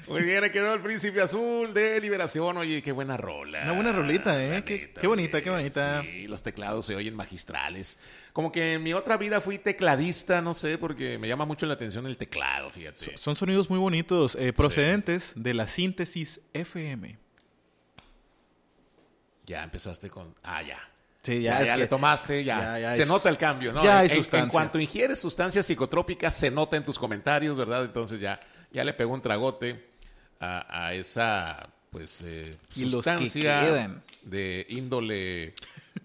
Muy bien, quedó el Príncipe Azul de Liberación. Oye, qué buena rola. Una buena rolita, ¿eh? Neta, Qué bonita, qué bonita. Sí, los teclados se oyen magistrales. Como que en mi otra vida fui tecladista, no sé, porque me llama mucho la atención el teclado, fíjate. Son sonidos muy bonitos, procedentes de la síntesis FM. Ya empezaste con... ya. Sí, Ya es que le tomaste, ya. Se nota el cambio, ¿no? Ya hay en sustancia. cuanto ingieres sustancias psicotrópicas, se nota en tus comentarios, ¿verdad? Entonces ya le pegó un tragote a esa, pues, Y los que sustancia quedan. de índole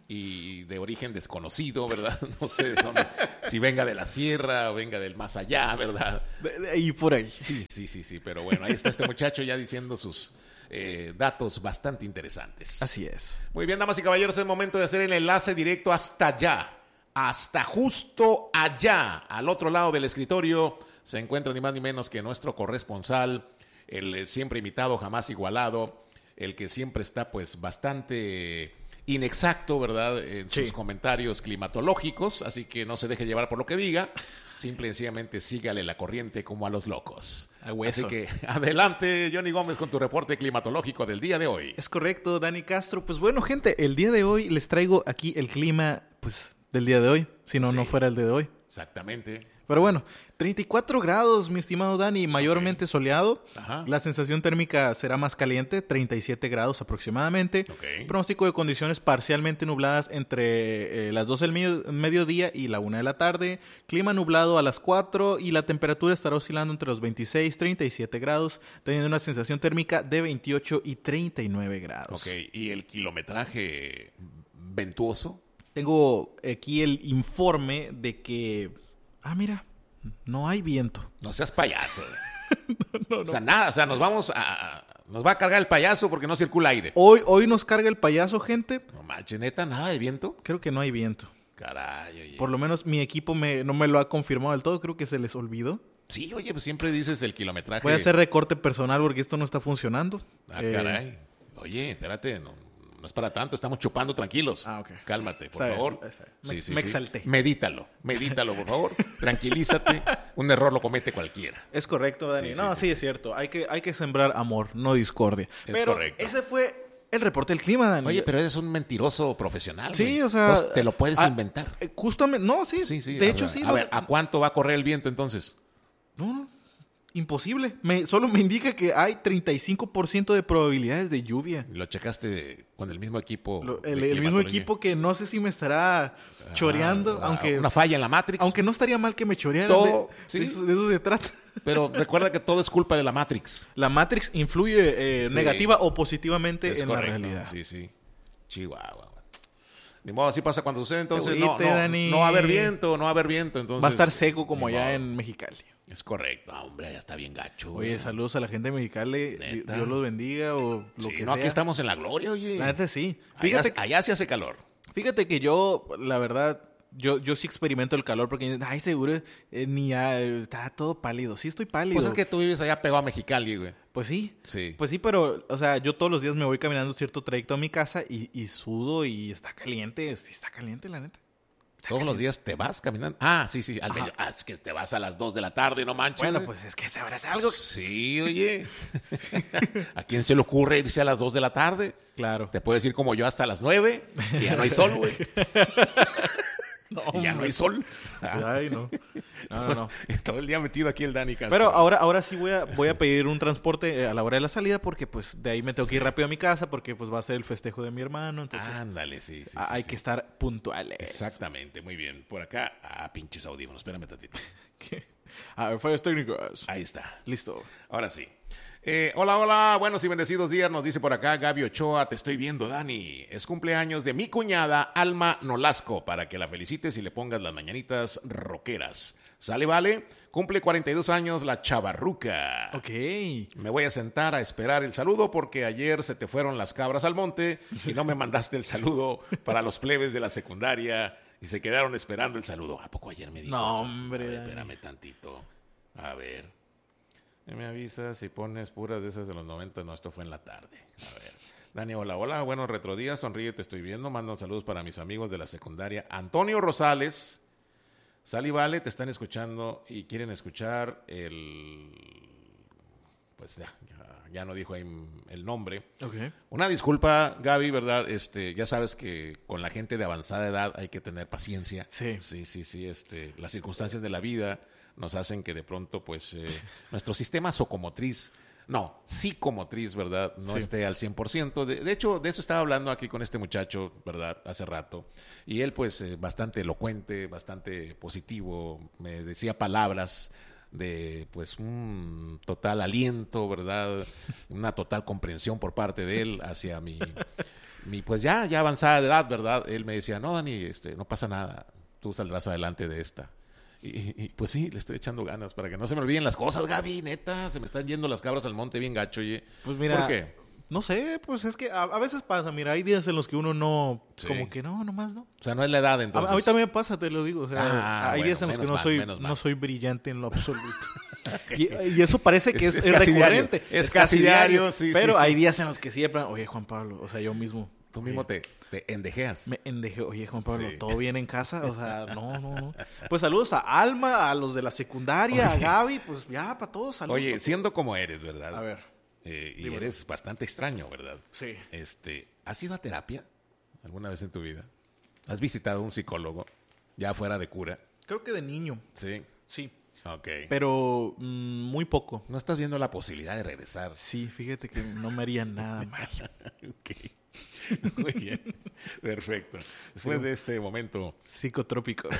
y de origen desconocido, ¿verdad? No sé de dónde, si venga de la sierra o venga del más allá, ¿verdad? De ahí por ahí. Sí, pero bueno, ahí está este muchacho ya diciendo sus datos bastante interesantes. Así es. Muy bien, damas y caballeros, es momento de hacer el enlace directo hasta allá, hasta justo allá, al otro lado del escritorio, se encuentra ni más ni menos que nuestro corresponsal, el siempre imitado, jamás igualado, el que siempre está pues bastante inexacto, ¿verdad? En sus comentarios climatológicos, así que no se deje llevar por lo que diga. Simple y sencillamente sígale la corriente como a los locos. A hueso. Así que adelante, Johnny Gómez, con tu reporte climatológico del día de hoy. Es correcto, Dani Castro. Pues bueno, gente, el día de hoy les traigo aquí el clima, pues, del día de hoy. Si no, no fuera el día de hoy. Exactamente. Pero bueno, 34 grados, mi estimado Dani, mayormente soleado. Ajá. La sensación térmica será más caliente, 37 grados aproximadamente. Pronóstico de condiciones parcialmente nubladas entre las 12 del mediodía y la 1 de la tarde. Clima nublado a las 4 y la temperatura estará oscilando entre los 26 y 37 grados, teniendo una sensación térmica de 28 y 39 grados. Ok, ¿y el kilometraje ventuoso? Tengo aquí el informe de que... mira, no hay viento. No seas payaso. No. O sea, nada, o sea, nos va a cargar el payaso porque no circula aire. Hoy nos carga el payaso, gente. No manches, neta, nada de viento. Creo que no hay viento. Caray, oye. Por lo menos mi equipo no me lo ha confirmado del todo. Creo que se les olvidó. Sí, oye, pues siempre dices el kilometraje. Voy a hacer recorte personal porque esto no está funcionando. Caray. Oye, espérate, no es para tanto, estamos chupando tranquilos. Ok. Cálmate, por Está favor. bien. Me exalté. Medítalo, por favor. Tranquilízate. Un error lo comete cualquiera. Es correcto, Dani. Sí, Es cierto. Hay que sembrar amor, no discordia. Pero correcto. ese fue el reporte del clima, Dani. Oye, pero eres un mentiroso profesional. Sí, güey. o sea... Entonces, te lo puedes inventar. Justamente... No, sí. De hecho, sí. A ver, ¿a cuánto va a correr el viento entonces? No. Imposible. Solo me indica que hay 35% de probabilidades de lluvia. Lo checaste con el mismo equipo. El mismo equipo que no sé si me estará choreando. Aunque una falla en la Matrix. Aunque no estaría mal que me choreara. Todo, de eso se trata. Pero recuerda que todo es culpa de la Matrix. La Matrix influye negativa o positivamente en correcto. la realidad. Sí. Chihuahua. Ni modo, así pasa cuando sucede. Entonces Dani. no va a haber viento. Entonces, va a estar seco como allá en Mexicali. Es correcto. Hombre, ya está bien gacho. Oye, saludos a la gente de Mexicali. ¿Neta? Dios los bendiga o lo que sea. Aquí estamos en la gloria, oye. La neta sí. Fíjate, allá sí hace calor. Fíjate que yo, la verdad, yo sí experimento el calor porque, seguro, está todo pálido. Sí estoy pálido. Pues es que tú vives allá pegado a Mexicali, güey. Pues sí. Sí. Pues sí, pero, o sea, yo todos los días me voy caminando cierto trayecto a mi casa y sudo y está caliente. Sí está caliente, la neta. ¿Todos los días te vas caminando? Sí, al medio. Es que te vas a las 2 de la tarde, no manches. Bueno, pues es que sabrás algo. Sí, oye. ¿A quién se le ocurre irse a las 2 de la tarde? Claro. Te puedes ir como yo hasta las 9 y ya no hay sol, güey. Ya no hay sol. Ay, no. No. Todo el día metido aquí el Dani Castro. Pero ahora sí voy a pedir un transporte a la hora de la salida porque pues de ahí me tengo que ir rápido a mi casa porque pues va a ser el festejo de mi hermano. Entonces, ándale, sí. Hay que estar puntuales. Exactamente, muy bien. Por acá, pinches audífonos. Espérame tantito. A ver, fallos técnicos. Ahí está. Listo. Ahora sí. Hola, buenos y bendecidos días, nos dice por acá Gaby Ochoa, te estoy viendo, Dani. Es cumpleaños de mi cuñada Alma Nolasco, para que la felicites y le pongas las mañanitas rockeras. ¿Sale, vale? Cumple 42 años la chavarruca. Ok. Me voy a sentar a esperar el saludo porque ayer se te fueron las cabras al monte y no me mandaste el saludo para los plebes de la secundaria y se quedaron esperando el saludo. ¿A poco ayer me dijo No, eso? hombre. A ver, espérame tantito. A ver. Me avisas si pones puras de esas de los 90. No, esto fue en la tarde. A ver. Dani, hola. Buenos retrodías. Sonríe, te estoy viendo. Mandan saludos para mis amigos de la secundaria. Antonio Rosales. Sal y Vale te están escuchando y quieren escuchar pues ya no dijo ahí el nombre. Okay. Una disculpa, Gaby, ¿verdad? Ya sabes que con la gente de avanzada edad hay que tener paciencia. Sí. Sí. Las circunstancias de la vida nos hacen que de pronto, pues, nuestro sistema psicomotriz, ¿verdad? No esté al 100%. De hecho, de eso estaba hablando aquí con este muchacho, ¿verdad? Hace rato. Y él, pues, bastante elocuente, bastante positivo. Me decía palabras de, pues, un total aliento, ¿verdad? Una total comprensión por parte de él hacia mi pues, ya avanzada de edad, ¿verdad? Él me decía, no, Dani, no pasa nada. Tú saldrás adelante de esta. Y pues sí, le estoy echando ganas para que no se me olviden las cosas, Gaby, neta. Se me están yendo las cabras al monte bien gacho, oye. Pues mira, ¿por qué? No sé, pues es que a veces pasa. Mira, hay días en los que uno no... Sí. Como que no, nomás no. O sea, no es la edad, entonces. A mí también me pasa, te lo digo. O sea, hay días en los que menos mal. no soy brillante en lo absoluto. Okay. Y eso parece que es casi recurrente. Diario. Es casi diario, sí. Pero sí. hay días en los que sí, oye, Juan Pablo, o sea, yo mismo... Tú mismo te endejeas. Me endejé. Oye, Juan Pablo, Sí. ¿todo bien en casa? O sea, no. Pues saludos a Alma, a los de la secundaria, a Gaby, pues ya, para todos, saludos. Oye, siendo como eres, ¿verdad? A ver. Y eres bastante extraño, ¿verdad? Sí. ¿Has ido a terapia alguna vez en tu vida? ¿Has visitado a un psicólogo ya fuera de cura? Creo que de niño. Sí. Sí. Ok. Pero muy poco. ¿No estás viendo la posibilidad de regresar? Sí, fíjate que no me haría nada mal. Ok. Muy bien. Perfecto. Después de este momento... Psicotrópico.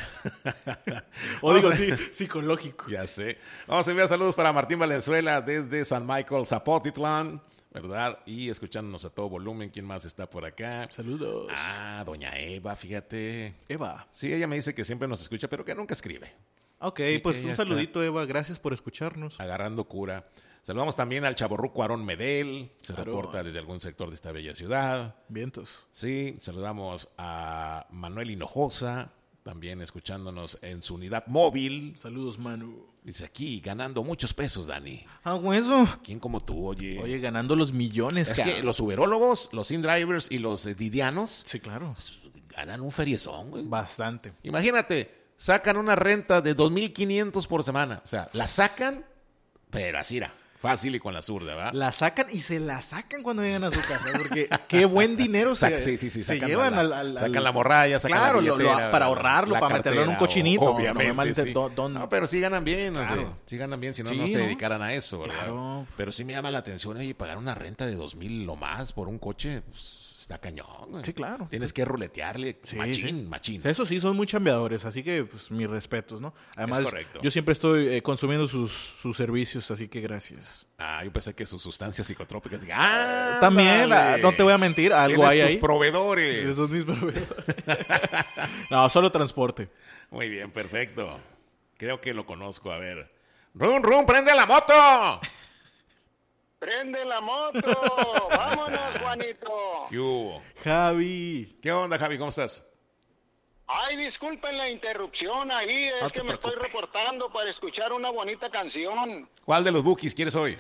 O digo, sí, psicológico. Ya sé. Vamos a enviar saludos para Martín Valenzuela desde San Michael, Zapotitlán, ¿verdad? Y escuchándonos a todo volumen. ¿Quién más está por acá? Saludos. Doña Eva, fíjate. Eva. Sí, ella me dice que siempre nos escucha, pero que nunca escribe. Ok, Sí, pues ella un saludito, Eva. Gracias por escucharnos. Agarrando cura. Saludamos también al chavorruco Aarón Medel. Se Aarón. reporta desde algún sector de esta bella ciudad. Vientos. Sí, saludamos a Manuel Hinojosa, también escuchándonos en su unidad móvil. Saludos, Manu. Dice aquí, ganando muchos pesos, Dani. Eso. ¿Quién como tú, oye? Oye, ganando los millones, es cabrón. que los uberólogos, los in-drivers y los didianos Sí, claro. ganan un feriezón, güey. Bastante. Imagínate, sacan una renta de 2,500 por semana. O sea, la sacan, pero así era. Fácil y con la zurda, ¿verdad? La sacan y se la sacan cuando llegan a su casa, porque qué buen dinero se llevan sacan la morralla, sacan claro, la billetera. para ahorrarlo, para meterlo en un cochinito. Obviamente, sí. No, No, pero sí ganan bien, Claro. o sea, sí ganan bien, si no, Sí, no se ¿no? dedicaran a eso, ¿verdad? Claro. Pero sí me llama la atención, oye, pagar una renta de 2,000 o más por un coche, pues, está cañón, güey. Sí, claro. Tienes que ruletearle, Sí, machín. Eso sí, son muy chambeadores, así que pues mis respetos, ¿no? Además, Es correcto. yo siempre estoy consumiendo sus servicios, así que gracias. Yo pensé que sus sustancias psicotrópicas. También, Dale. no te voy a mentir, algo Tienes hay tus ahí. proveedores. Esos mis proveedores. No, solo transporte. Muy bien, perfecto. Creo que lo conozco, a ver. ¡Rum, prende la moto! ¡Prende la moto! ¡Vámonos, Juanito! ¿Qué hubo? Javi. ¿Qué onda, Javi? ¿Cómo estás? Ay, disculpen la interrupción ahí, No es te que me estoy preocupes. reportando para escuchar una bonita canción. ¿Cuál de los bookies quieres hoy?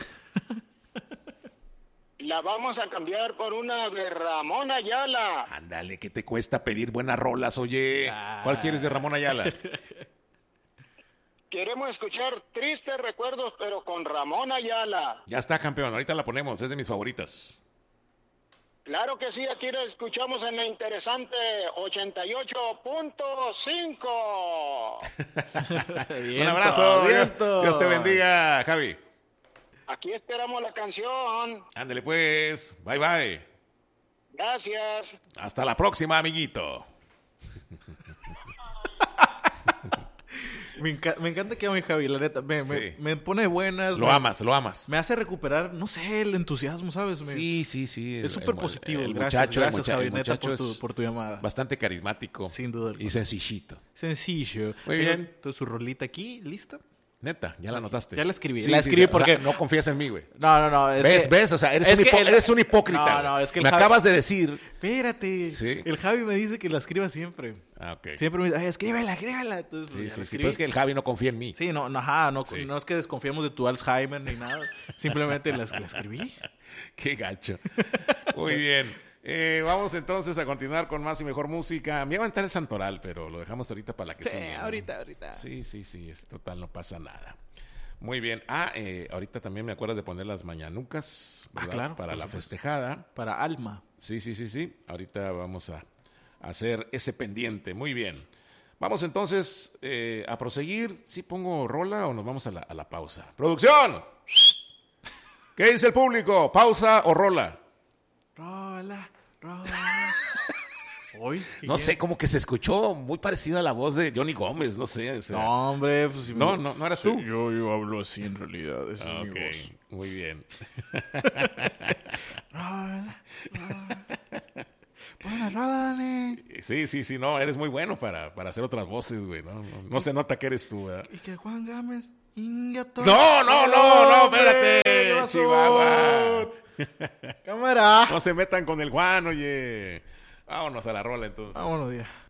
La vamos a cambiar por una de Ramón Ayala. Ándale, ¿qué te cuesta pedir buenas rolas, oye? ¿Cuál quieres de Ramón Ayala? Queremos escuchar Tristes Recuerdos, pero con Ramón Ayala. Ya está, campeón. Ahorita la ponemos. Es de mis favoritas. Claro que sí, aquí la escuchamos en la interesante 88.5. Un abrazo. Vientos. Dios te bendiga, Javi. Aquí esperamos la canción. Ándale, pues. Bye. Gracias. Hasta la próxima, amiguito. Me encanta que ame Javi, la neta. Sí. Me pone de buenas. Lo amas. Me hace recuperar, no sé, el entusiasmo, ¿sabes? Sí. Es súper positivo. El Gracias, muchacho, Javi, neta, muchacho por tu llamada. bastante carismático. Sin duda Y alguna. sencillito. Sencillo. Muy bien. Entonces, su rolita aquí, ¿lista? Neta, ya la notaste. Ya la escribí. Sí, La sí, escribí sí. porque... O sea, no confías en mí, güey. No. ¿Ves? O sea, eres un hipócrita. No, es que el me Javi- acabas de decir. Espérate. Sí. El Javi me dice que la escriba siempre. Ok. Siempre me dice, ay, escríbela. Entonces, Sí, ya la sí. escribí. Pero es que el Javi no confía en mí. Sí, no, Sí. no es que desconfiemos de tu Alzheimer ni nada. Simplemente la escribí. Qué gacho. Muy bien. Vamos entonces a continuar con más y mejor música. Me iba a aventar el Santoral, pero lo dejamos ahorita para la que Sí, sigue, ¿no? ahorita. Sí. Es total, no pasa nada. Muy bien. Ahorita también me acuerdas de poner las mañanucas, ¿verdad? Claro. Para la festejada. Para Alma. Sí. Ahorita vamos a hacer ese pendiente. Muy bien. Vamos entonces a proseguir. ¿Sí pongo rola o nos vamos a la pausa? ¡Producción! ¿Qué dice el público? ¿Pausa o rola? Rola. Hoy, no sé, como que se escuchó muy parecido a la voz de Johnny Gómez, no sé. O sea, no, hombre, pues... No eras tú. Yo hablo así en realidad, esa es mi voz. Muy bien. Rola. Buena rola, Dani. Sí, no, eres muy bueno para hacer otras voces, güey, no se nota que eres tú, ¿verdad? Y que Juan Gámez... No, espérate, Chihuahua. Cámara. No se metan con el Juan, oye. Vámonos a la rola entonces. Vámonos ya.